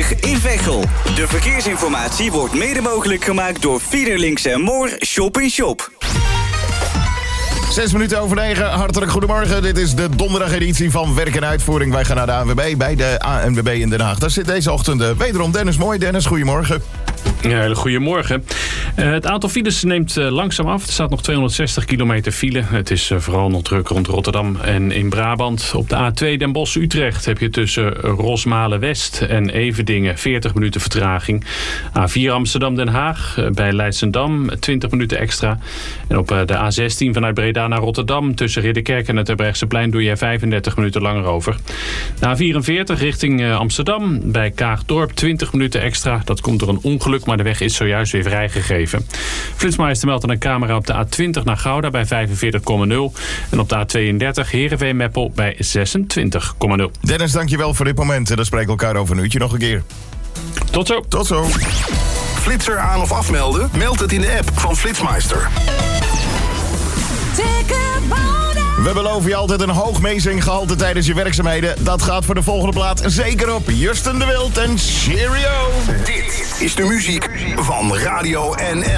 A20 in Veghel. De verkeersinformatie wordt mede mogelijk gemaakt door Fiederlinks en Moor Shop in Shop. 6 minuten over 9, hartelijk goedemorgen. Dit is de donderdageditie van Werk en Uitvoering. Wij gaan naar de ANWB bij de ANWB in Den Haag. Daar zit deze ochtend wederom Dennis Mooi. Dennis, goedemorgen. Ja, hele goedemorgen. Het aantal files neemt langzaam af. Er staat nog 260 kilometer file. Het is vooral nog druk rond Rotterdam en in Brabant. Op de A2 Den Bosch-Utrecht heb je tussen Rosmalen-West en Everdingen 40 minuten vertraging. A4 Amsterdam-Den Haag bij Leidschendam 20 minuten extra. En op de A16 vanuit Breda naar Rotterdam tussen Ridderkerk en het Terbrechtseplein doe je 35 minuten langer over. De A44 richting Amsterdam bij Kaagdorp 20 minuten extra. Dat komt door een ongeluk, maar de weg is zojuist weer vrijgegeven. Flitsmeister meldt een camera op de A20 naar Gouda bij 45,0. En op de A32 Heerenveen-Meppel bij 26,0. Dennis, dankjewel voor dit moment. Dan spreken we elkaar over een uurtje nog een keer. Tot zo. Tot zo. Flitser aan of afmelden? Meld het in de app van Flitsmeister. We beloven je altijd een hoog meezinggehalte tijdens je werkzaamheden. Dat gaat voor de volgende plaat zeker op. Justin de Wild en Cheerio. Dit is de muziek van Radio NL.